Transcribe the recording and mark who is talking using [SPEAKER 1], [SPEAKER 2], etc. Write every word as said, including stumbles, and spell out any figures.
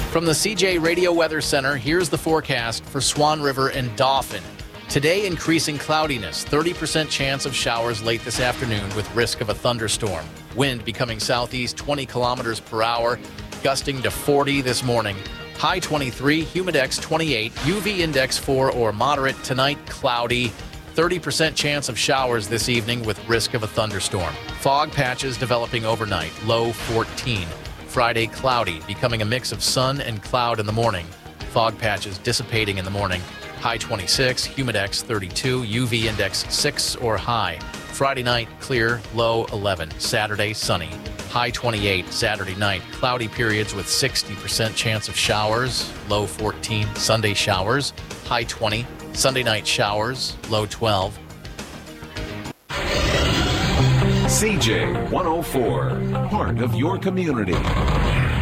[SPEAKER 1] From the C J Radio Weather Center, here's the forecast for Swan River and Dauphin. Today, increasing cloudiness, thirty percent chance of showers late this afternoon with risk of a thunderstorm. Wind becoming southeast twenty kilometers per hour, gusting to forty this morning. High twenty-three, humidex twenty-eight, U V index four or moderate. Tonight, cloudy. thirty percent chance of showers this evening with risk of a thunderstorm. Fog patches developing overnight, low fourteen. Friday, cloudy, becoming a mix of sun and cloud in the morning. Fog patches dissipating in the morning. High twenty-six, humidex thirty-two, U V index six or high. Friday night, clear, low eleven. Saturday, sunny. High twenty-eight, Saturday night, cloudy periods with sixty percent chance of showers, low fourteen. Sunday, showers, high twenty. Sunday night, showers, low twelve.
[SPEAKER 2] C J one oh four, part of your community.